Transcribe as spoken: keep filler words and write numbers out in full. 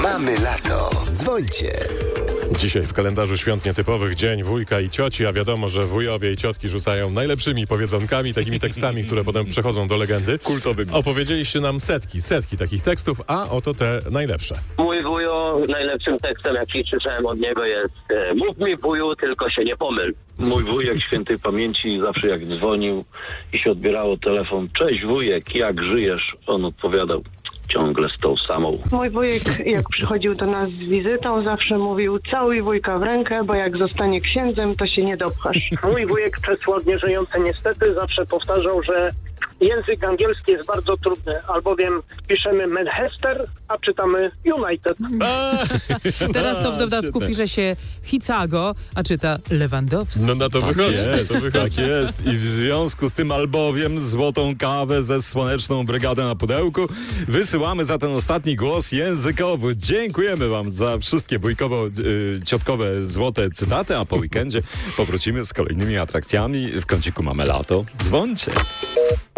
Mamy lato. Dzwońcie. Dzisiaj w kalendarzu świąt nietypowych dzień wujka i cioci, a wiadomo, że wujowie i ciotki rzucają najlepszymi powiedzonkami, takimi tekstami, które potem przechodzą do legendy. Kultowymi. Opowiedzieliście nam setki, setki takich tekstów, a oto te najlepsze. Mój wujo, najlepszym tekstem, jaki słyszałem od niego jest e, mów mi wuju, tylko się nie pomyl. Mój wujek świętej pamięci zawsze jak dzwonił i się odbierało telefon, cześć wujek, jak żyjesz? On odpowiadał, ciągle z tą samą. Mój wujek, jak przychodził do nas z wizytą, zawsze mówił, całuj wujka w rękę, bo jak zostanie księdzem, to się nie dopchasz. Mój wujek przesłodnie żyjący niestety zawsze powtarzał, że język angielski jest bardzo trudny, albowiem piszemy Manchester, a czytamy United. Teraz to w dodatku pisze się Chicago, a czyta Lewandowski. No na to Tak wychodzi. jest, to wychodzi. tak jest. I w związku z tym albowiem złotą kawę ze słoneczną brygadę na pudełku wysyłamy za ten ostatni głos językowy. Dziękujemy wam za wszystkie wujkowo-ciotkowe złote cytaty, a po weekendzie powrócimy z kolejnymi atrakcjami. W kąciku mamy lato. Dzwońcie.